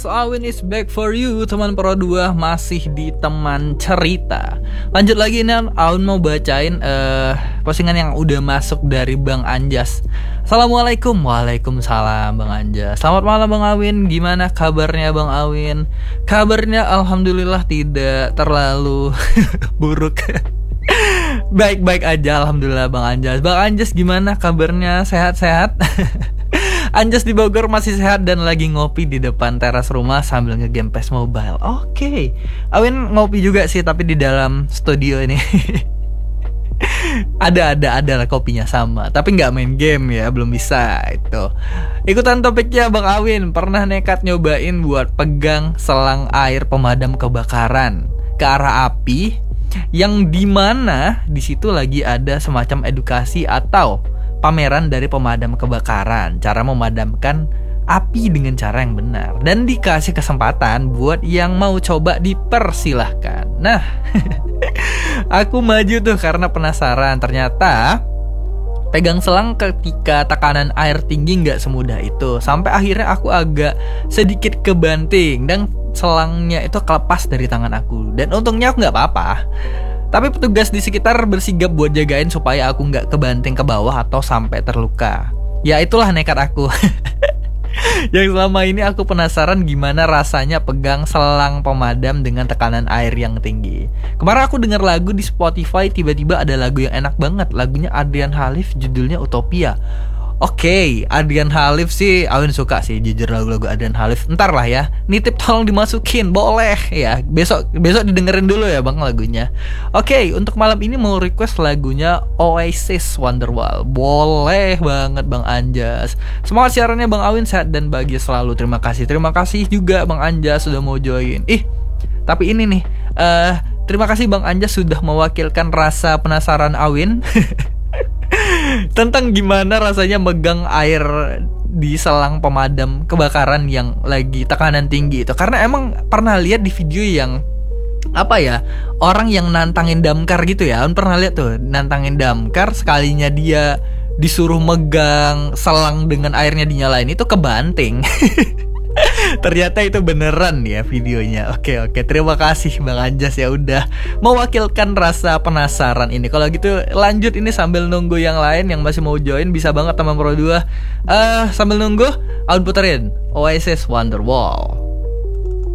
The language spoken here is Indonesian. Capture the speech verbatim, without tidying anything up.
Awin is back for you, teman Pro dua, masih di teman cerita. Lanjut lagi nih, Awin mau bacain uh, postingan yang udah masuk dari Bang Anjas. Assalamualaikum. Waalaikumsalam Bang Anjas. Selamat malam Bang Awin, gimana kabarnya Bang Awin? Kabarnya alhamdulillah tidak terlalu buruk. Baik-baik aja alhamdulillah Bang Anjas. Bang Anjas gimana kabarnya, sehat-sehat? Anjas di Bogor masih sehat dan lagi ngopi di depan teras rumah sambil nge-game P E S Mobile. Oke, okay. Awin ngopi juga sih, tapi di dalam studio ini. ada ada ada lah kopinya sama, tapi nggak main game ya, belum bisa itu. Ikutan topiknya Bang Awin, pernah nekat nyobain buat pegang selang air pemadam kebakaran ke arah api, yang dimana di situ lagi ada semacam edukasi atau pameran dari pemadam kebakaran, cara memadamkan api dengan cara yang benar, dan dikasih kesempatan buat yang mau coba dipersilahkan. Nah, aku maju tuh karena penasaran. Ternyata pegang selang ketika tekanan air tinggi nggak semudah itu. Sampai akhirnya aku agak sedikit kebanting dan selangnya itu kelepas dari tangan aku. Dan untungnya aku nggak apa-apa. Tapi petugas di sekitar bersigap buat jagain supaya aku nggak kebanting ke bawah atau sampai terluka. Ya itulah nekat aku. Yang selama ini aku penasaran gimana rasanya pegang selang pemadam dengan tekanan air yang tinggi. Kemarin aku denger lagu di Spotify, tiba-tiba ada lagu yang enak banget. Lagunya Adrian Halif, judulnya Utopia. Oke, okay, Adrian Halif sih Awin suka sih, jujur lagu-lagu Adrian Halif. Ntar lah ya, nitip tolong dimasukin, boleh ya. Besok besok didengerin dulu ya Bang lagunya. Oke, okay, untuk malam ini mau request lagunya Oasis Wonderwall. Boleh banget Bang Anjas. Semangat siarannya Bang Awin, sehat dan bahagia selalu. Terima kasih. Terima kasih juga Bang Anjas sudah mau join. Ih, tapi ini nih, uh, terima kasih Bang Anjas sudah mewakilkan rasa penasaran Awin. Tentang gimana rasanya megang air di selang pemadam kebakaran yang lagi tekanan tinggi itu. Karena emang pernah lihat di video yang apa ya, orang yang nantangin damkar gitu ya. Aku pernah lihat tuh nantangin damkar, sekalinya dia disuruh megang selang dengan airnya dinyalain itu kebanting. Ternyata itu beneran ya videonya. Oke oke, terima kasih Bang Anjas ya udah mewakilkan rasa penasaran ini. Kalau gitu lanjut ini sambil nunggu yang lain yang masih mau join, bisa banget teman Pro dua. uh, Sambil nunggu, I'll puterin Oasis Wonderwall.